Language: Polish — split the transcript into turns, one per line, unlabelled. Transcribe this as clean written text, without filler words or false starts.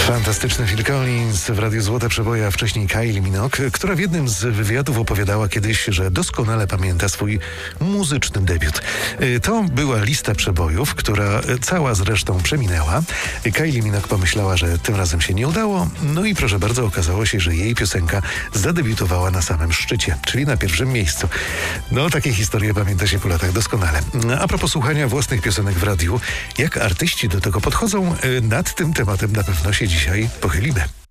Fantastyczny Phil Collins w Radiu Złote Przeboje, a wcześniej Kylie Minogue, która w jednym z wywiadów opowiadała kiedyś, że doskonale pamięta swój muzyczny debiut. To była lista przebojów, która cała zresztą przeminęła. Kylie Minogue pomyślała, że tym razem się nie udało, no i proszę bardzo, okazało się, że jej piosenka zadebiutowała na samym szczycie, czyli na pierwszym miejscu. No, takie historie pamięta się po latach doskonale. A propos słuchania własnych piosenek w radiu, jak artyści do tego podchodzą, nad tym tematem na pewno się dzisiaj pochylimy.